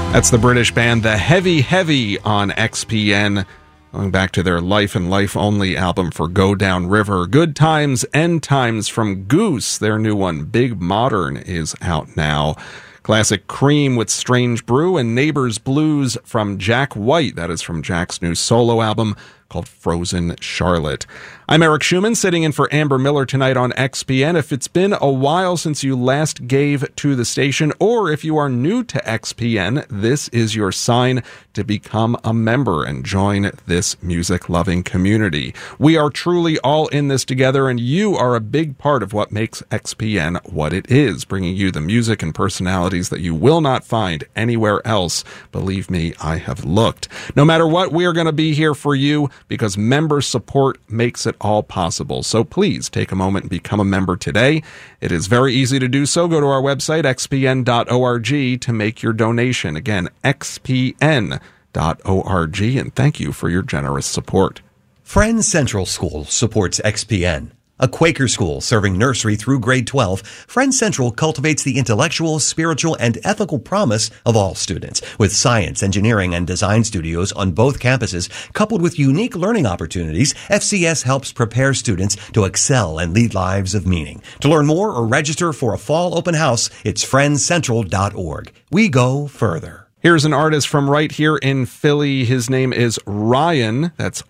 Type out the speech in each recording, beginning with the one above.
That's the British band The Heavy Heavy on XPN, going back to their Life and Life Only album for Go Down River. Good Times, End Times from Goose. Their new one, Big Modern, is out now. Classic Cream with Strange Brew and Neighbors Blues from Jack White. That is from Jack's new solo album called Frozen Charlotte. I'm Eric Schumann, sitting in for Amber Miller tonight on XPN. If it's been a while since you last gave to the station, or if you are new to XPN, this is your sign to become a member and join this music-loving community. We are truly all in this together, and you are a big part of what makes XPN what it is, bringing you the music and personalities that you will not find anywhere else. Believe me, I have looked. No matter what, we are going to be here for you, because member support makes it all possible. So please take a moment and become a member today. It is very easy to do so. Go to our website, xpn.org, to make your donation. Again, xpn.org, and thank you for your generous support. Friends Central School supports XPN. A Quaker school serving nursery through grade 12, Friends Central cultivates the intellectual, spiritual, and ethical promise of all students. With science, engineering, and design studios on both campuses, coupled with unique learning opportunities, FCS helps prepare students to excel and lead lives of meaning. To learn more or register for a fall open house, it's friendscentral.org. We go further. Here's an artist from right here in Philly. His name is Rhyuhn. That's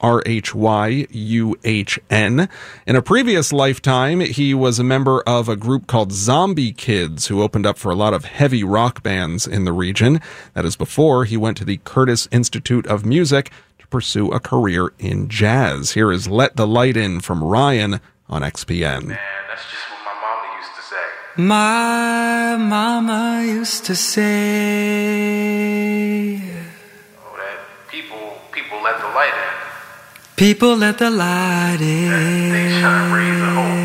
Rhyuhn. In a previous lifetime, he was a member of a group called Zombie Kids, who opened up for a lot of heavy rock bands in the region. That is before he went to the Curtis Institute of Music to pursue a career in jazz. Here is Let the Light In from Rhyuhn on XPN. Man, that's just what my mama used to say. My mama used to say, Oh, that people let the light in. people let the light in. They shine rays of hope.